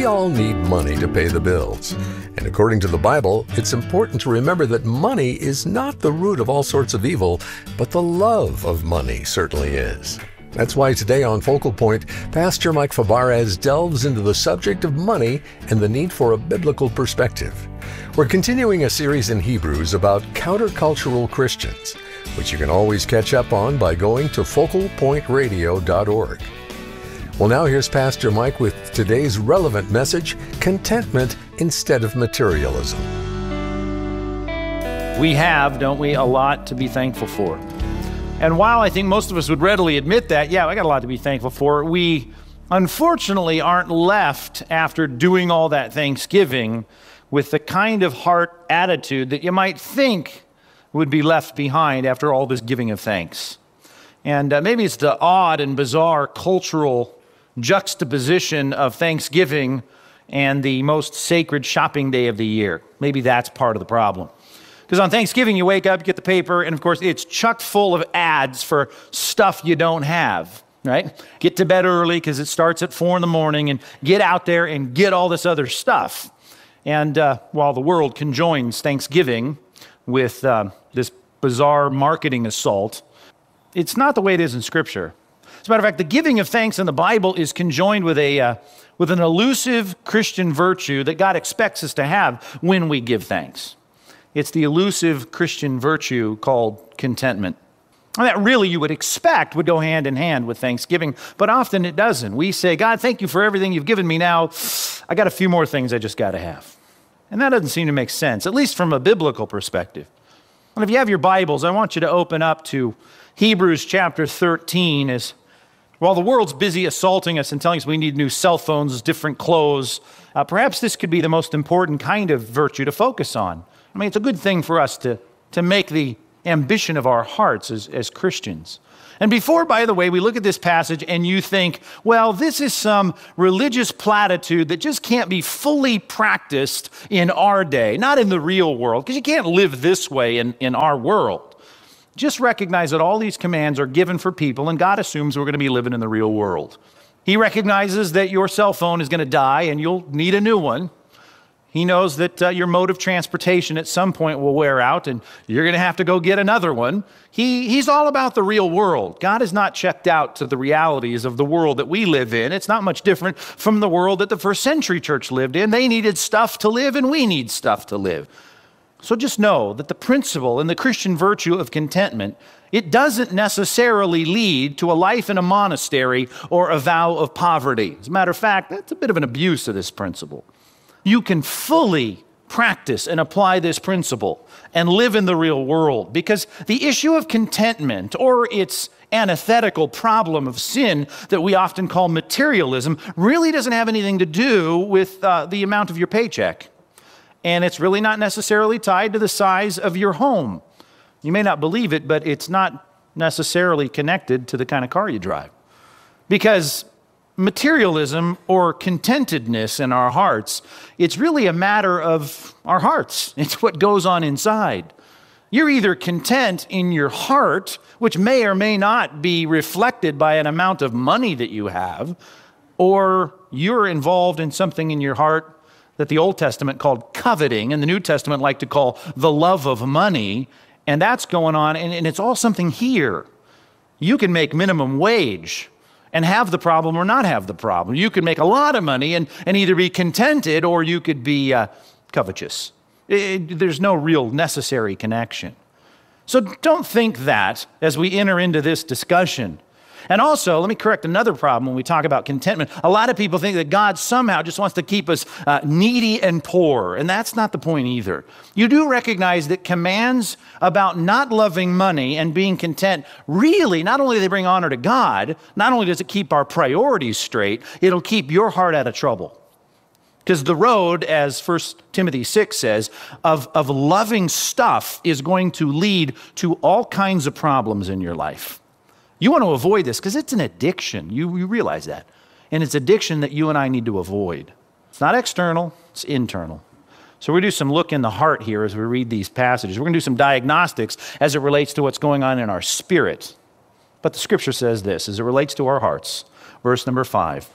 We all need money to pay the bills. And according to the Bible, it's important to remember that money is not the root of all sorts of evil, but the love of money certainly is. That's why today on Focal Point, Pastor Mike Fabarez delves into the subject of money and the need for a biblical perspective. We're continuing a series in Hebrews about countercultural Christians, which you can always catch up on by going to focalpointradio.org. Well, now here's Pastor Mike with today's relevant message, contentment instead of materialism. We have, don't we, a lot to be thankful for. And while I think most of us would readily admit that, yeah, I got a lot to be thankful for, we unfortunately aren't left after doing all that Thanksgiving with the kind of heart attitude that you might think would be left behind after all this giving of thanks. And maybe it's the odd and bizarre cultural juxtaposition of Thanksgiving and the most sacred shopping day of the year. Maybe that's part of the problem. Because on Thanksgiving, you wake up, you get the paper, and of course, it's chock full of ads for stuff you don't have, right? Get to bed early because it starts at 4 a.m, and get out there and get all this other stuff. And while the world conjoins Thanksgiving with this bizarre marketing assault, it's not the way it is in Scripture. As a matter of fact, the giving of thanks in the Bible is conjoined with an elusive Christian virtue that God expects us to have when we give thanks. It's the elusive Christian virtue called contentment. And that really you would expect would go hand in hand with thanksgiving, but often it doesn't. We say, God, thank you for everything you've given me. Now, I got a few more things I just got to have. And that doesn't seem to make sense, at least from a biblical perspective. And if you have your Bibles, I want you to open up to Hebrews chapter 13 as while the world's busy assaulting us and telling us we need new cell phones, different clothes, perhaps this could be the most important kind of virtue to focus on. I mean, it's a good thing for us to make the ambition of our hearts as Christians. And before, by the way, we look at this passage and you think, well, this is some religious platitude that just can't be fully practiced in our day, not in the real world, because you can't live this way in our world. Just recognize that all these commands are given for people, and God assumes we're going to be living in the real world. He recognizes that your cell phone is going to die and you'll need a new one. He knows that your mode of transportation at some point will wear out and you're going to have to go get another one. He's all about the real world. God is not checked out to the realities of the world that we live in. It's not much different from the world that the first century church lived in. They needed stuff to live and we need stuff to live. So just know that the principle and the Christian virtue of contentment, it doesn't necessarily lead to a life in a monastery or a vow of poverty. As a matter of fact, that's a bit of an abuse of this principle. You can fully practice and apply this principle and live in the real world because the issue of contentment or its antithetical problem of sin that we often call materialism really doesn't have anything to do with the amount of your paycheck. And it's really not necessarily tied to the size of your home. You may not believe it, but it's not necessarily connected to the kind of car you drive. Because materialism or contentedness in our hearts, it's really a matter of our hearts. It's what goes on inside. You're either content in your heart, which may or may not be reflected by an amount of money that you have, or you're involved in something in your heart that the Old Testament called coveting, and the New Testament like to call the love of money, and that's going on, and it's all something here. You can make minimum wage and have the problem or not have the problem. You can make a lot of money and either be contented or you could be covetous. There's no real necessary connection. So don't think that as we enter into this discussion. And also, let me correct another problem when we talk about contentment. A lot of people think that God somehow just wants to keep us needy and poor, and that's not the point either. You do recognize that commands about not loving money and being content, really, not only do they bring honor to God, not only does it keep our priorities straight, it'll keep your heart out of trouble. Because the road, as 1 Timothy 6 says, of loving stuff is going to lead to all kinds of problems in your life. You want to avoid this because it's an addiction. You realize that. And it's addiction that you and I need to avoid. It's not external, it's internal. So we're going to do some look in the heart here as we read these passages. We're going to do some diagnostics as it relates to what's going on in our spirit. But the scripture says this, as it relates to our hearts. Verse number 5.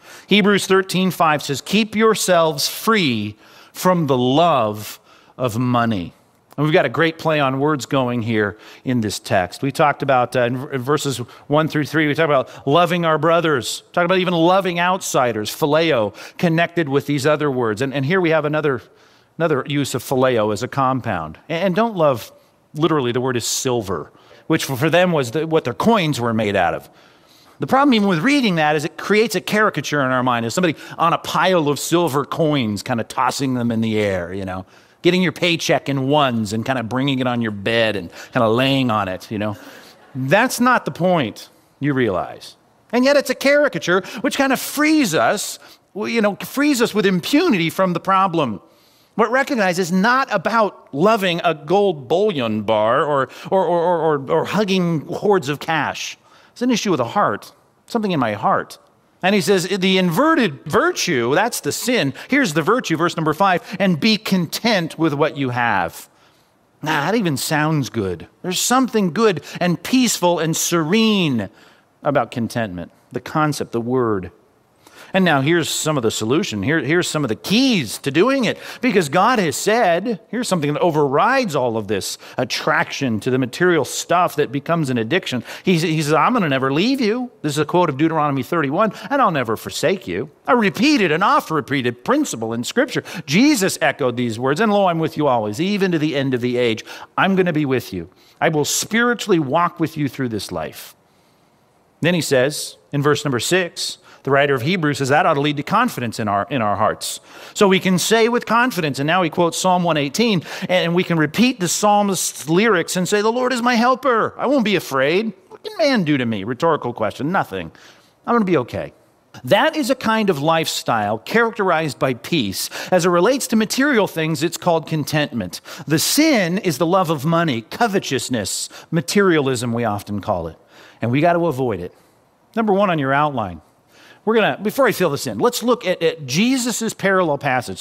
Hebrews 13:5 says, keep yourselves free from the love of money. And we've got a great play on words going here in this text. We talked about, in verses 1 through 3, we talked about loving our brothers, talked about even loving outsiders, phileo, connected with these other words. And here we have another use of phileo as a compound. And don't love, literally the word is silver, which for them was what their coins were made out of. The problem even with reading that is it creates a caricature in our mind as somebody on a pile of silver coins, kind of tossing them in the air, getting your paycheck in ones and kind of bringing it on your bed and kind of laying on it, That's not the point, you realize. And yet it's a caricature which kind of frees us with impunity from the problem. What recognize is not about loving a gold bullion bar or hugging hordes of cash. It's an issue of the heart, something in my heart. And he says, the inverted virtue, that's the sin. Here's the virtue, verse number 5, and be content with what you have. That even sounds good. There's something good and peaceful and serene about contentment, the concept, the word. And now here's some of the solution. Here's some of the keys to doing it. Because God has said, here's something that overrides all of this attraction to the material stuff that becomes an addiction. He says, I'm going to never leave you. This is a quote of Deuteronomy 31, and I'll never forsake you. A repeated and oft-repeated principle in Scripture. Jesus echoed these words, and lo, I'm with you always, even to the end of the age. I'm going to be with you. I will spiritually walk with you through this life. Then he says, in verse number 6, the writer of Hebrews says that ought to lead to confidence in our hearts. So we can say with confidence, and now he quotes Psalm 118, and we can repeat the psalmist's lyrics and say, the Lord is my helper. I won't be afraid. What can man do to me? Rhetorical question. Nothing. I'm going to be okay. That is a kind of lifestyle characterized by peace. As it relates to material things, it's called contentment. The sin is the love of money, covetousness, materialism, we often call it. And we got to avoid it. Number one on your outline. Before I fill this in, let's look at Jesus' parallel passage.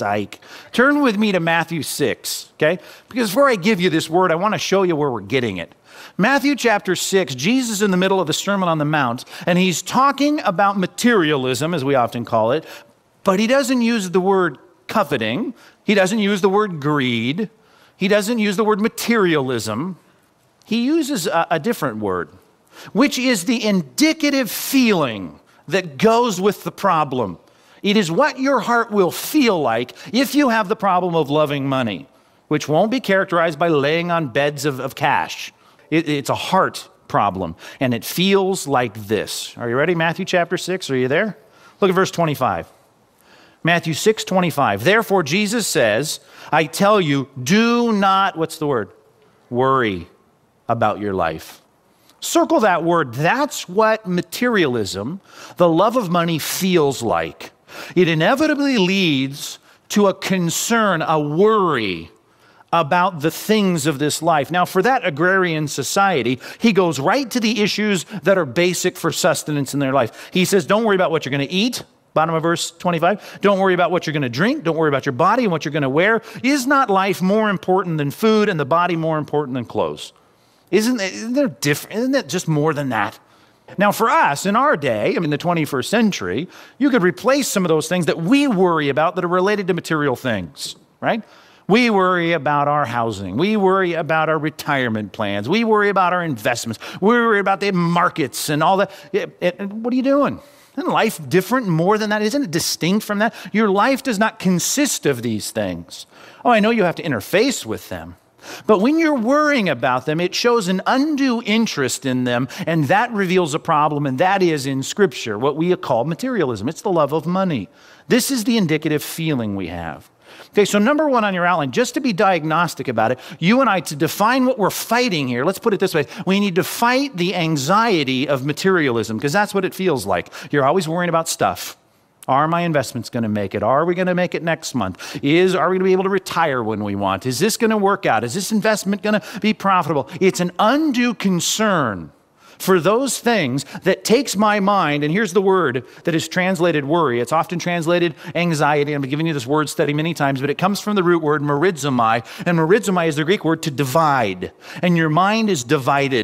Turn with me to Matthew 6, okay? Because before I give you this word, I want to show you where we're getting it. Matthew chapter 6, Jesus in the middle of the Sermon on the Mount, and he's talking about materialism, as we often call it, but he doesn't use the word coveting. He doesn't use the word greed. He doesn't use the word materialism. He uses a different word, which is the indicative feeling that goes with the problem. It is what your heart will feel like if you have the problem of loving money, which won't be characterized by laying on beds of cash. It's a heart problem, and it feels like this. Are you ready? Matthew chapter 6, are you there? Look at verse 25. Matthew 6:25. Therefore, Jesus says, I tell you, do not, what's the word? Worry about your life. Circle that word. That's what materialism, the love of money, feels like. It inevitably leads to a concern, a worry about the things of this life. Now, for that agrarian society, he goes right to the issues that are basic for sustenance in their life. He says, don't worry about what you're going to eat. Bottom of verse 25. Don't worry about what you're going to drink. Don't worry about your body and what you're going to wear. Is not life more important than food and the body more important than clothes? Isn't there different? Isn't it just more than that? Now, for us in our day, in the 21st century, you could replace some of those things that we worry about that are related to material things, right? We worry about our housing. We worry about our retirement plans. We worry about our investments. We worry about the markets and all that. What are you doing? Isn't life different more than that? Isn't it distinct from that? Your life does not consist of these things. Oh, I know you have to interface with them. But when you're worrying about them, it shows an undue interest in them, and that reveals a problem, and that is in Scripture, what we call materialism. It's the love of money. This is the indicative feeling we have. Okay, so number one on your outline, just to be diagnostic about it, you and I, to define what we're fighting here, let's put it this way, we need to fight the anxiety of materialism, because that's what it feels like. You're always worrying about stuff. Are my investments going to make it? Are we going to make it next month? Are we going to be able to retire when we want? Is this going to work out? Is this investment going to be profitable? It's an undue concern for those things that takes my mind, and here's the word that is translated worry. It's often translated anxiety. I've given you this word study many times, but it comes from the root word merizomai, and merizomai is the Greek word to divide, and your mind is divided.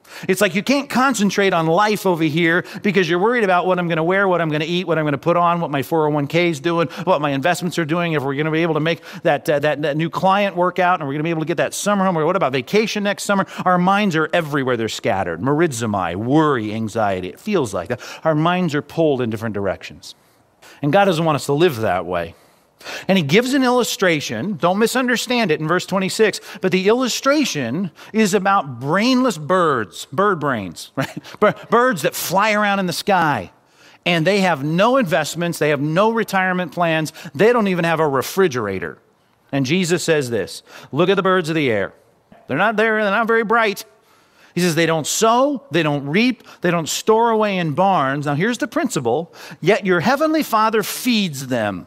It's like you can't concentrate on life over here because you're worried about what I'm going to wear, what I'm going to eat, what I'm going to put on, what my 401k is doing, what my investments are doing, if we're going to be able to make that new client work out, and we're going to be able to get that summer home, or what about vacation next summer? Our minds are everywhere. They're scattered. Merizomai, worry, anxiety. It feels like that. Our minds are pulled in different directions. And God doesn't want us to live that way. And he gives an illustration, don't misunderstand it, in verse 26, but the illustration is about brainless birds, bird brains, right? Birds that fly around in the sky, and they have no investments, they have no retirement plans, they don't even have a refrigerator. And Jesus says this, look at the birds of the air. They're not there, they're not very bright. He says they don't sow, they don't reap, they don't store away in barns. Now here's the principle, yet your heavenly Father feeds them.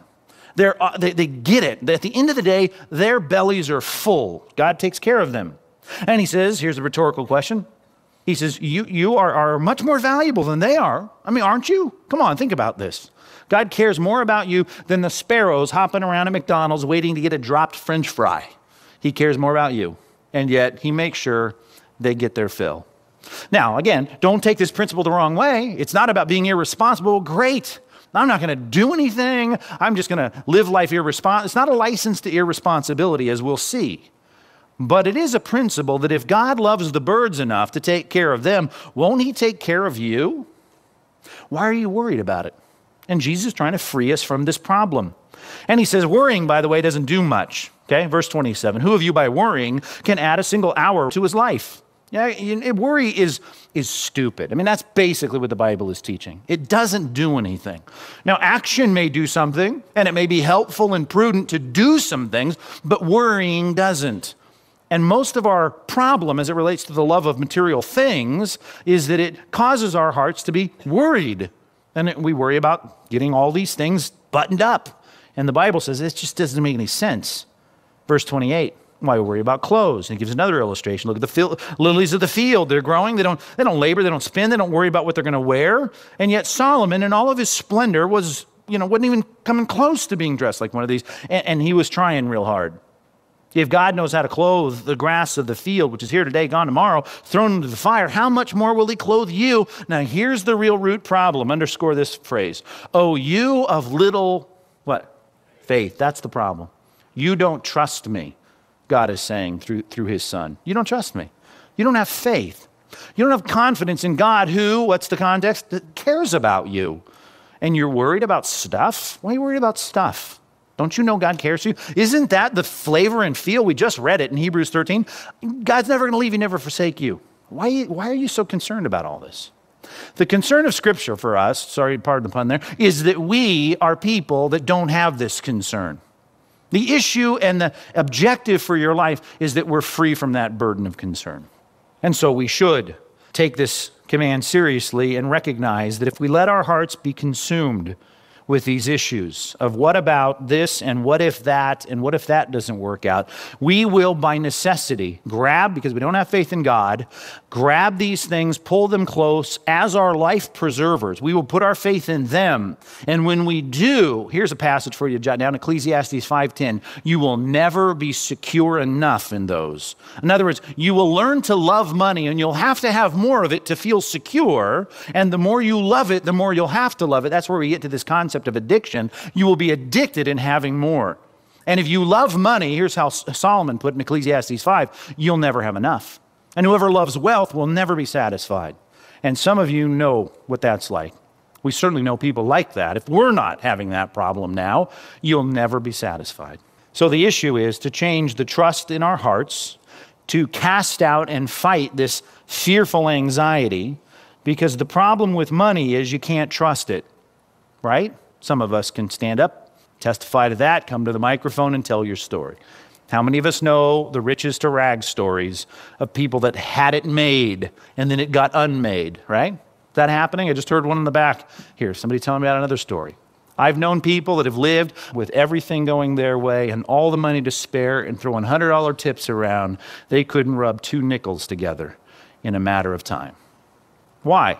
They get it. At the end of the day, their bellies are full. God takes care of them. And he says, here's a rhetorical question. He says, you are much more valuable than they are. I mean, aren't you? Come on, think about this. God cares more about you than the sparrows hopping around at McDonald's waiting to get a dropped French fry. He cares more about you. And yet, he makes sure they get their fill. Now, again, don't take this principle the wrong way. It's not about being irresponsible. Great. I'm not going to do anything. I'm just going to live life irresponsible. It's not a license to irresponsibility, as we'll see. But it is a principle that if God loves the birds enough to take care of them, won't he take care of you? Why are you worried about it? And Jesus is trying to free us from this problem. And he says, worrying, by the way, doesn't do much. Okay, verse 27. Who of you by worrying can add a single hour to his life? Yeah, worry is stupid. I mean, that's basically what the Bible is teaching. It doesn't do anything. Now, action may do something, and it may be helpful and prudent to do some things, but worrying doesn't. And most of our problem as it relates to the love of material things is that it causes our hearts to be worried. And we worry about getting all these things buttoned up. And the Bible says it just doesn't make any sense. Verse 28. Why worry about clothes? And he gives another illustration. Look at the lilies of the field. They're growing. They don't labor. They don't spin. They don't worry about what they're going to wear. And yet Solomon, in all of his splendor, wasn't even coming close to being dressed like one of these. And he was trying real hard. If God knows how to clothe the grass of the field, which is here today, gone tomorrow, thrown into the fire, how much more will he clothe you? Now, here's the real root problem. Underscore this phrase. Oh, you of little, what? Faith. That's the problem. You don't trust me. God is saying through his son. You don't trust me. You don't have faith. You don't have confidence in God who, what's the context, that cares about you. And you're worried about stuff? Why are you worried about stuff? Don't you know God cares for you? Isn't that the flavor and feel? We just read it in Hebrews 13. God's never going to leave you, never forsake you. Why are you so concerned about all this? The concern of Scripture for us, sorry, pardon the pun there, is that we are people that don't have this concern. The issue and the objective for your life is that we're free from that burden of concern. And so we should take this command seriously and recognize that if we let our hearts be consumed with these issues of what about this and what if that doesn't work out, we will by necessity grab, because we don't have faith in God, grab these things, pull them close as our life preservers. We will put our faith in them. And when we do, here's a passage for you to jot down, Ecclesiastes 5:10, you will never be secure enough in those. In other words, you will learn to love money and you'll have to have more of it to feel secure. And the more you love it, the more you'll have to love it. That's where we get to this concept of addiction. You will be addicted in having more. And if you love money, here's how Solomon put in Ecclesiastes 5, you'll never have enough. And whoever loves wealth will never be satisfied. And some of you know what that's like. We certainly know people like that. If we're not having that problem now, you'll never be satisfied. So the issue is to change the trust in our hearts, to cast out and fight this fearful anxiety, because the problem with money is you can't trust it, right? Some of us can stand up, testify to that, come to the microphone and tell your story. How many of us know the riches to rags stories of people that had it made and then it got unmade, right? Is that happening? I just heard one in the back here. Somebody telling me about another story. I've known people that have lived with everything going their way and all the money to spare and throwing $100 tips around. They couldn't rub 2 nickels together in a matter of time. Why?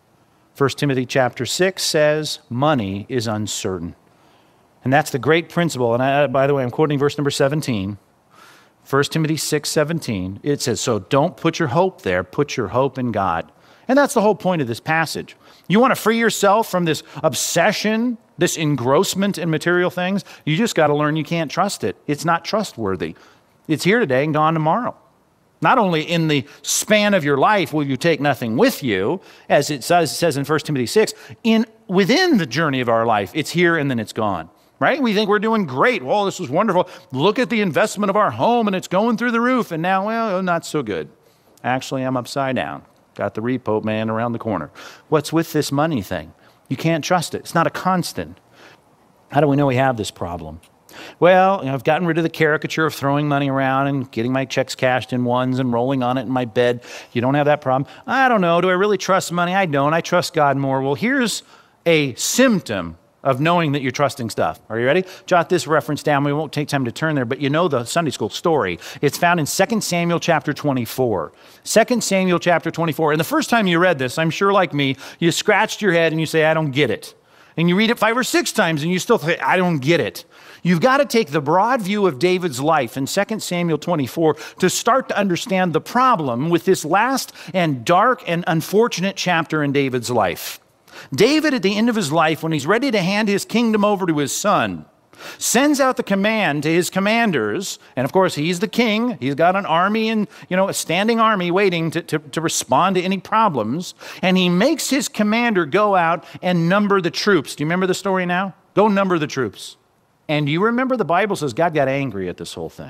1 Timothy chapter 6 says money is uncertain. And that's the great principle. And by the way, I'm quoting verse number 17. 1 Timothy 6:17, it says, so don't put your hope there, put your hope in God. And that's the whole point of this passage. You want to free yourself from this obsession, this engrossment in material things? You just got to learn you can't trust it. It's not trustworthy. It's here today and gone tomorrow. Not only in the span of your life will you take nothing with you, as it says in 1 Timothy 6, within the journey of our life, it's here and then it's gone. Right? We think we're doing great. Well, this is wonderful. Look at the investment of our home and it's going through the roof. And now, well, not so good. Actually, I'm upside down. Got the repo man around the corner. What's with this money thing? You can't trust it. It's not a constant. How do we know we have this problem? Well, I've gotten rid of the caricature of throwing money around and getting my checks cashed in ones and rolling on it in my bed. You don't have that problem. I don't know. Do I really trust money? I don't. I trust God more. Well, here's a symptom of knowing that you're trusting stuff. Are you ready? Jot this reference down. We won't take time to turn there, but you know the Sunday school story. It's found in 2 Samuel chapter 24. 2 Samuel chapter 24. And the first time you read this, I'm sure like me, you scratched your head and you say, I don't get it. And you read it 5 or 6 times and you still say, I don't get it. You've got to take the broad view of David's life in 2 Samuel 24 to start to understand the problem with this last and dark and unfortunate chapter in David's life. David, at the end of his life, when he's ready to hand his kingdom over to his son, sends out the command to his commanders, and of course, he's the king. He's got an army and, a standing army waiting to respond to any problems, and he makes his commander go out and number the troops. Do you remember the story now? Go number the troops. And you remember the Bible says God got angry at this whole thing.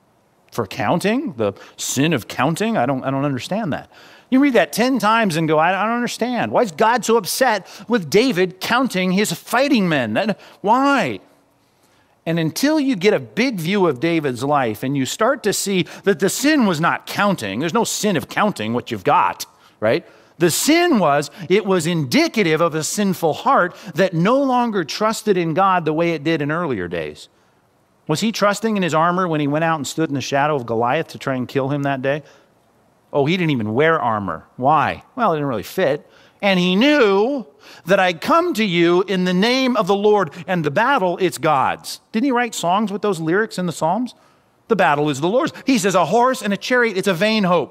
For counting, the sin of counting, I don't understand that. You read that 10 times and go, I don't understand. Why is God so upset with David counting his fighting men? Why? And until you get a big view of David's life and you start to see that the sin was not counting, there's no sin of counting what you've got, right? The sin was, it was indicative of a sinful heart that no longer trusted in God the way it did in earlier days. Was he trusting in his armor when he went out and stood in the shadow of Goliath to try and kill him that day? Oh, he didn't even wear armor. Why? Well, it didn't really fit. And he knew that I'd come to you in the name of the Lord, and the battle, it's God's. Didn't he write songs with those lyrics in the Psalms? The battle is the Lord's. He says a horse and a chariot, it's a vain hope.